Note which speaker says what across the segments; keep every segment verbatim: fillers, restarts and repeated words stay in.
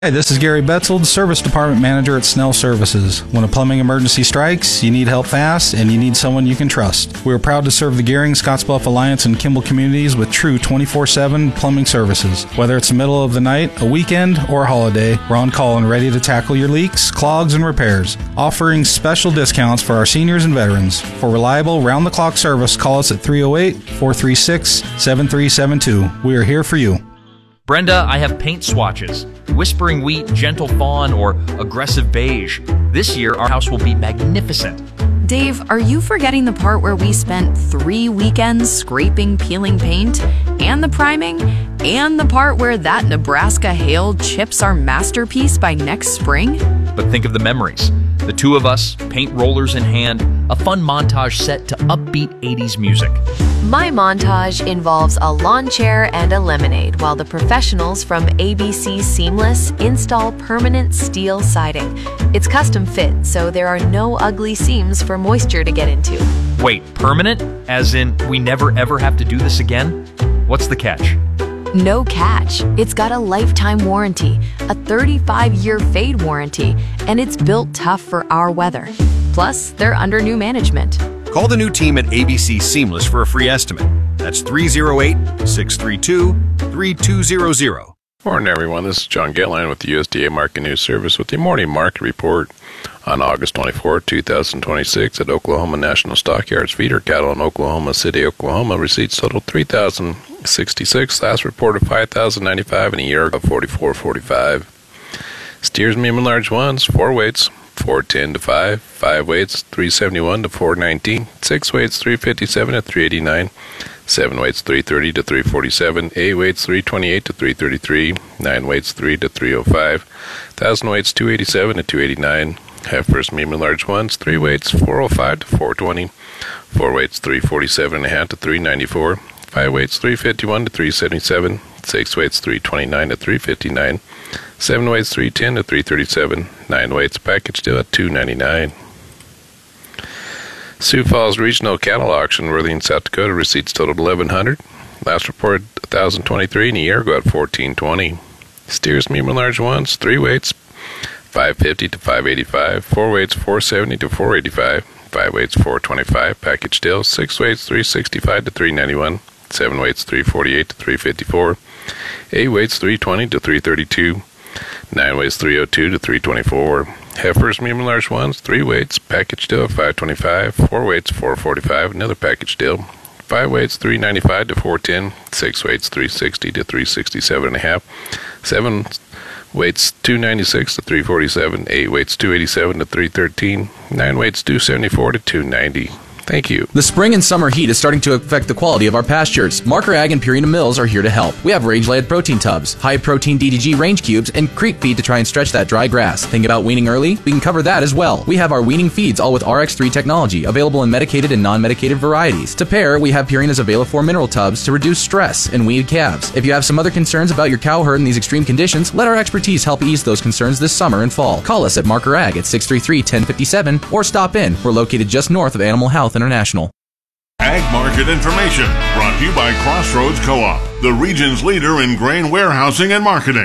Speaker 1: Hey, this is Gary Betzel, the Service Department Manager at Snell Services. When a plumbing emergency strikes, you need help fast, and you need someone you can trust. We are proud to serve the Gehring, Scottsbluff Alliance, and Kimball communities with true twenty-four seven plumbing services. Whether it's the middle of the night, a weekend, or a holiday, we're on call and ready to tackle your leaks, clogs, and repairs. Offering special discounts for our seniors and veterans. For reliable, round-the-clock service, call us at three oh eight, four three six, seven three seven two. We are here for you.
Speaker 2: Brenda, I have paint swatches. Whispering Wheat, Gentle Fawn, or Aggressive Beige. This year, our house will be magnificent.
Speaker 3: Dave, are you forgetting the part where we spent three weekends scraping, peeling paint, and the priming, and the part where that Nebraska hail chips our masterpiece by next spring?
Speaker 2: But think of the memories. The two of us, paint rollers in hand, a fun montage set to upbeat eighties music.
Speaker 4: My montage involves a lawn chair and a lemonade while the professionals from A B C Seamless install permanent steel siding. It's custom fit, so there are no ugly seams for moisture to get into.
Speaker 2: Wait, permanent? As in, we never ever have to do this again? What's the catch?
Speaker 4: No catch. It's got a lifetime warranty, a thirty-five year fade warranty, and it's built tough for our weather. Plus, they're under new management.
Speaker 5: Call the new team at A B C Seamless for a free estimate. That's three oh eight, six three two, three two zero zero.
Speaker 6: Morning, everyone. This is John Getline with the U S D A Market News Service with the morning market report on August twenty-fourth, two thousand twenty-six at Oklahoma National Stockyards. Feeder cattle in Oklahoma City, Oklahoma receipts totaled three thousand sixty-six. Last reported five thousand ninety-five, and a year ago forty-four forty-five. Steers, medium, and large ones, four weights, four ten to five, five weights, three seventy-one to four nineteen, six weights, three fifty-seven to three eighty-nine, seven weights, three thirty to three forty-seven, eight weights, three twenty-eight to three thirty-three, nine weights, three to three oh five, thousand weights, two eighty-seven to two eighty-nine, heifers, medium, and large ones, three weights, four oh five to four twenty, four weights, three forty-seven and a half to three ninety-four, five weights, three fifty-one to three seventy-seven, six weights, three twenty-nine to three fifty-nine, seven weights, three ten to three thirty-seven, nine weights, package deal at two ninety-nine. Sioux Falls Regional Cattle Auction, Worthing, South Dakota, receipts totaled eleven hundred. Last reported one thousand twenty-three, and a year ago at fourteen twenty. Steers, medium, and large ones, three weights, five fifty to five eighty-five, four weights, four seventy to four eighty-five, five weights, four twenty-five, package deal, six weights, three sixty-five to three ninety-one, seven weights, three forty-eight to three fifty-four, eight weights, three twenty to three thirty-two, nine weights, three oh two to three twenty-four, heifers, medium, and large ones, three weights, package deal, five twenty-five, four weights, four forty-five, another package deal, five weights, three ninety-five to four ten, six weights, three sixty to three sixty-seven and a half, seven weights, two ninety-six to three forty-seven, eight weights, two eighty-seven to three thirteen, nine weights, two seventy-four to two ninety. Thank you.
Speaker 7: The spring and summer heat is starting to affect the quality of our pastures. Marker Ag and Purina Mills are here to help. We have range-laid protein tubs, high-protein D D G range cubes, and creep feed to try and stretch that dry grass. Think about weaning early? We can cover that as well. We have our weaning feeds all with R X three technology, available in medicated and non-medicated varieties. To pair, we have Purina's Availafor mineral tubs to reduce stress and weed calves. If you have some other concerns about your cow herd in these extreme conditions, let our expertise help ease those concerns this summer and fall. Call us at Marker Ag at six three three, one oh five seven or stop in. We're located just north of Animal Health International.
Speaker 8: Ag Market Information, brought to you by Crossroads Co-op, the region's leader in grain warehousing and marketing.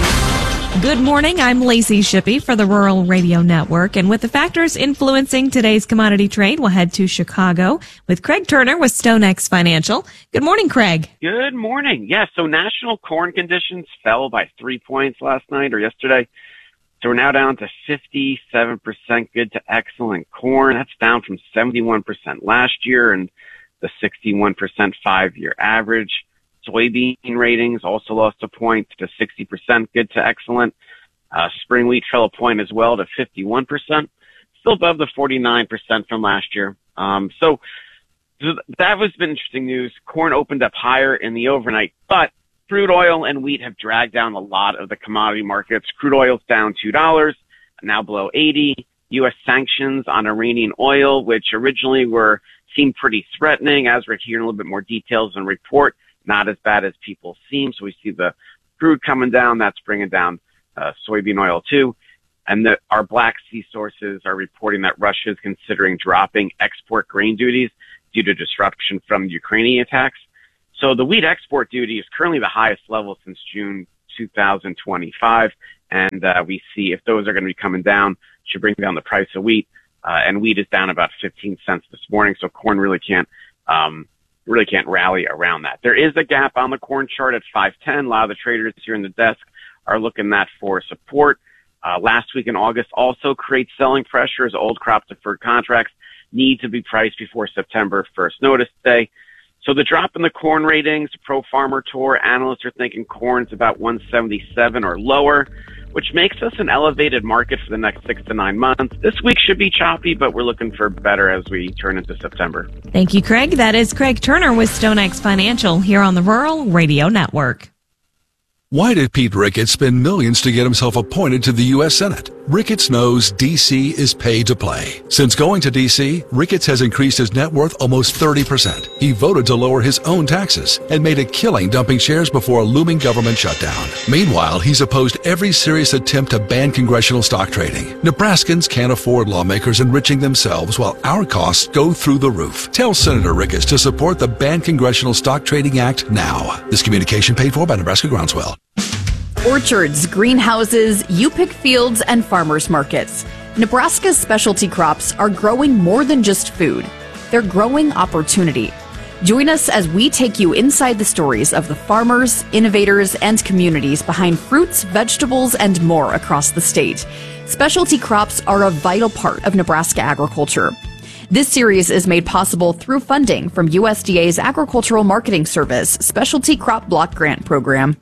Speaker 9: Good morning, I'm Lacey Shippey for the Rural Radio Network, and with the factors influencing today's commodity trade, we'll head to Chicago with Craig Turner with StoneX Financial. Good morning, Craig.
Speaker 10: Good morning. Yeah, so national corn conditions fell by three points last night or yesterday. So we're now down to fifty-seven percent good to excellent corn. That's down from seventy-one percent last year and the sixty-one percent five-year average. Soybean ratings also lost a point to sixty percent good to excellent. Uh, spring wheat fell a point as well to fifty-one percent, still above the forty-nine percent from last year. Um, so, so that was been interesting news. Corn opened up higher in the overnight, but crude oil and wheat have dragged down a lot of the commodity markets. Crude oil's down two dollars, now below eighty. U S sanctions on Iranian oil, which originally were seemed pretty threatening, as we're hearing a little bit more details in the report, not as bad as people seem. So we see the crude coming down. That's bringing down uh, soybean oil too. And the, our Black Sea sources are reporting that Russia is considering dropping export grain duties due to disruption from the Ukrainian attacks. So the wheat export duty is currently the highest level since June two thousand twenty-five. And uh, we see if those are going to be coming down, should bring down the price of wheat. Uh, and wheat is down about fifteen cents this morning, so corn really can't um, really can't rally around that. There is a gap on the corn chart at five ten. A lot of the traders here in the desk are looking at for support. Uh, last week in August also creates selling pressure as old crop deferred contracts need to be priced before September first notice day. So the drop in the corn ratings, Pro Farmer Tour analysts are thinking corn's about one seventy-seven or lower, which makes us an elevated market for the next six to nine months. This week should be choppy, but we're looking for better as we turn into September.
Speaker 9: Thank you, Craig. That is Craig Turner with StoneX Financial here on the Rural Radio Network.
Speaker 11: Why did Pete Ricketts spend millions to get himself appointed to the U S Senate? Ricketts knows D C is paid to play. Since going to D C, Ricketts has increased his net worth almost thirty percent. He voted to lower his own taxes and made a killing dumping shares before a looming government shutdown. Meanwhile, he's opposed every serious attempt to ban congressional stock trading. Nebraskans can't afford lawmakers enriching themselves while our costs go through the roof. Tell Senator Ricketts to support the Ban Congressional Stock Trading Act now. This communication paid for by Nebraska Groundswell.
Speaker 3: Orchards, greenhouses, you-pick fields, and farmers markets. Nebraska's specialty crops are growing more than just food. They're growing opportunity. Join us as we take you inside the stories of the farmers, innovators, and communities behind fruits, vegetables, and more across the state. Specialty crops are a vital part of Nebraska agriculture. This series is made possible through funding from U S D A's Agricultural Marketing Service Specialty Crop Block Grant Program.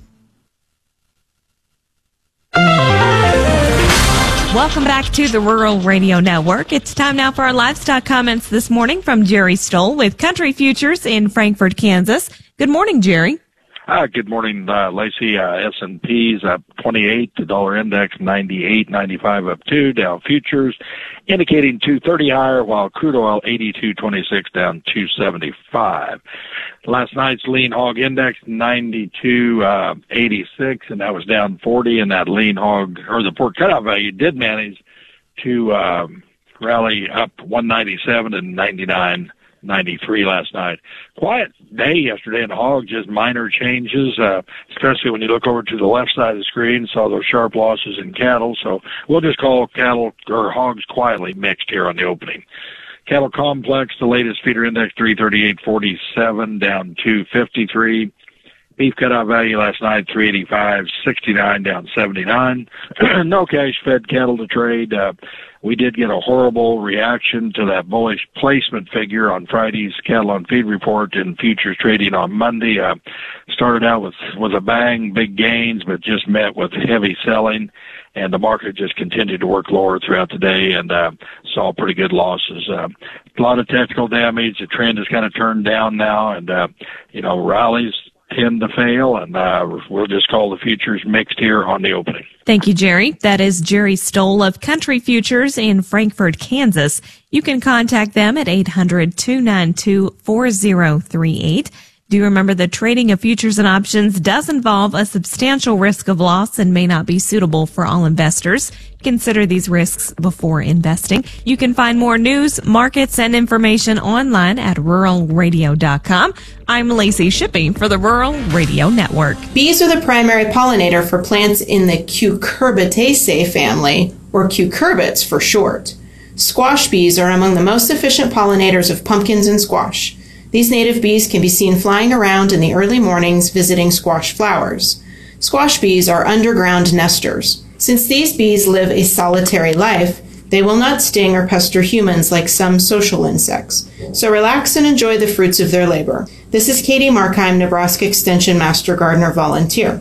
Speaker 9: Welcome back to the Rural Radio Network. It's time now for our livestock comments this morning from Jerry Stoll with Country Futures in Frankfort, Kansas. Good morning, Jerry.
Speaker 12: Uh, good morning, uh, Lacey. Uh, S and P's up twenty-eight, the dollar index ninety-eight ninety-five up two, Dow futures indicating two thirty higher, while crude oil eighty-two twenty-six down two seventy-five. Last night's lean hog index ninety-two eighty-six, and that was down forty, and that lean hog, or the pork cutout value, did manage to um, rally up one ninety-seven and ninety-nine ninety-three last night. Quiet day yesterday in the hog, just minor changes, uh, especially when you look over to the left side of the screen, saw those sharp losses in cattle. So we'll just call cattle or hogs quietly mixed here on the opening. Cattle complex, the latest feeder index three thirty-eight forty-seven down two fifty-three. Beef cutout value last night three eighty-five sixty-nine down seventy-nine. No cash fed cattle to trade. Uh, we did get a horrible reaction to that bullish placement figure on Friday's cattle on feed report and futures trading on Monday. Uh, started out with, with a bang, big gains, but just met with heavy selling, and the market just continued to work lower throughout the day and uh, saw pretty good losses. Uh, a lot of technical damage. The trend has kind of turned down now, and, uh, you know, rallies tend to fail, and uh, we'll just call the futures mixed here on the opening.
Speaker 9: Thank you, Jerry. That is Jerry Stoll of Country Futures in Frankfort, Kansas. You can contact them at eight hundred two nine two four zero three eight. Do remember that trading of futures and options does involve a substantial risk of loss and may not be suitable for all investors. Consider these risks before investing. You can find more news, markets, and information online at rural radio dot com. I'm Lacey Shippey for the Rural Radio Network.
Speaker 13: Bees are the primary pollinator for plants in the Cucurbitaceae family, or cucurbits for short. Squash bees are among the most efficient pollinators of pumpkins and squash. These native bees can be seen flying around in the early mornings visiting squash flowers. Squash bees are underground nesters. Since these bees live a solitary life, they will not sting or pester humans like some social insects. So relax and enjoy the fruits of their labor. This is Katie Markheim, Nebraska Extension Master Gardener Volunteer.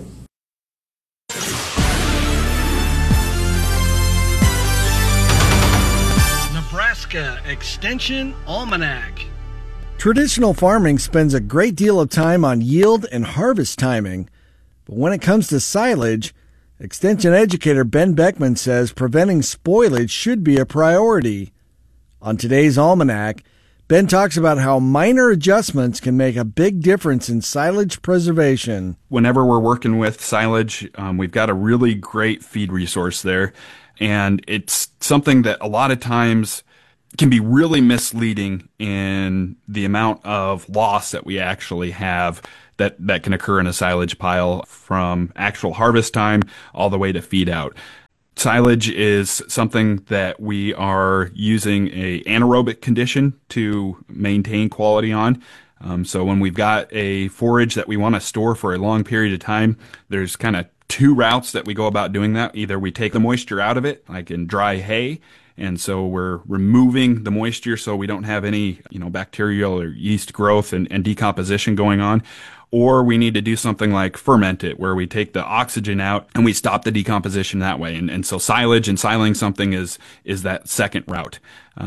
Speaker 14: Nebraska Extension Almanac.
Speaker 15: Traditional farming spends a great deal of time on yield and harvest timing, but when it comes to silage, Extension educator Ben Beckman says preventing spoilage should be a priority. On today's Almanac, Ben talks about how minor adjustments can make a big difference in silage preservation.
Speaker 16: Whenever we're working with silage, um, we've got a really great feed resource there, and it's something that a lot of times can be really misleading in the amount of loss that we actually have that, that can occur in a silage pile from actual harvest time all the way to feed out. Silage is something that we are using a anaerobic condition to maintain quality on. Um, so when we've got a forage that we want to store for a long period of time, there's kind of two routes that we go about doing that. Either we take the moisture out of it, like in dry hay, and so we're removing the moisture so we don't have any, you know, bacterial or yeast growth and, and decomposition going on. Or we need to do something like ferment it, where we take the oxygen out and we stop the decomposition that way. And, and so silage and siling something is is that second route.